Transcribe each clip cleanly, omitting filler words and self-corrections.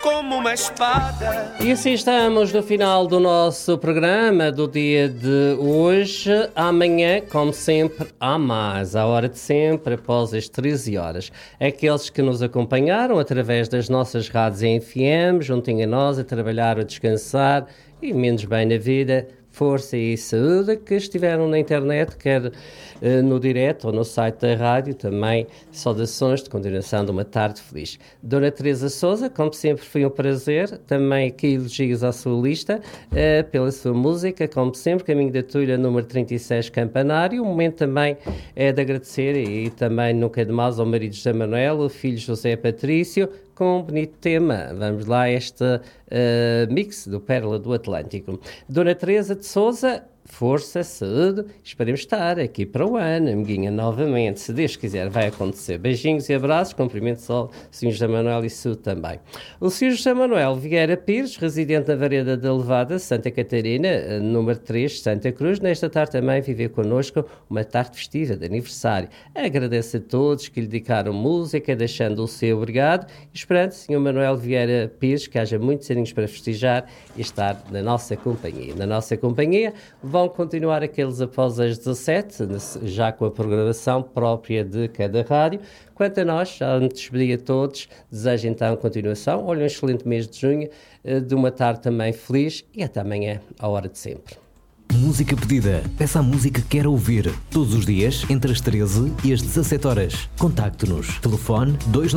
como uma espada. E assim estamos no final do nosso programa do dia de hoje. Amanhã, como sempre, há mais, à hora de sempre, após as 13 horas. Aqueles que nos acompanharam através das nossas rádios em FM, juntinho a nós, a trabalhar, a descansar e menos bem na vida, força e saúde, que estiveram na internet, quer no direto ou no site da rádio, também saudações de continuação de uma tarde feliz. Dona Teresa Sousa, como sempre foi um prazer, também aqui elogios à sua lista, pela sua música, como sempre, Caminho da Tulha, número 36, Campanário. O momento também é de agradecer e também nunca é demais ao marido José Manuel, o filho José Patrício, com um bonito tema. Vamos lá, este mix do Pérola do Atlântico. Dona Teresa de Sousa, força, saúde, esperemos estar aqui para o ano, amiguinha, novamente, se Deus quiser, vai acontecer. Beijinhos e abraços, cumprimentos ao Sr. José Manuel e Sul também. O Sr. José Manuel Vieira Pires, residente na Vareda da Levada, Santa Catarina, número 3, Santa Cruz, nesta tarde também vive connosco uma tarde festiva de aniversário. Agradeço a todos que lhe dedicaram música, deixando o seu obrigado, e esperando, Sr. Manuel Vieira Pires, que haja muitos aninhos para festejar e estar na nossa companhia. Na nossa companhia vão continuar aqueles após as 17, já com a programação própria de cada rádio. Quanto a nós, já me despedi a todos, desejo então continuação. Olha, um excelente mês de junho, de uma tarde também feliz e até amanhã, à hora de sempre. Música pedida. Peça a música que quer ouvir. Todos os dias, entre as 13 e as 17 horas. Contacte-nos. Telefone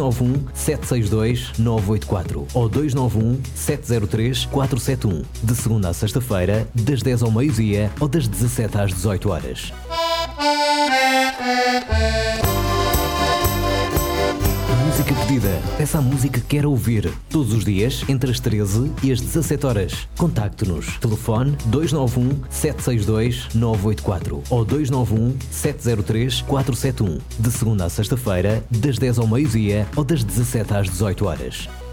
291-762-984 ou 291-703-471. De segunda à sexta-feira, das 10 ao meio-dia ou das 17 às 18 horas. Música pedida. Peça a música que quer ouvir. Todos os dias, entre as 13 e as 17 horas. Contacte-nos. Telefone 291-762-984 ou 291-703-471. De segunda à sexta-feira, das 10 ao meio-dia ou das 17 às 18 horas.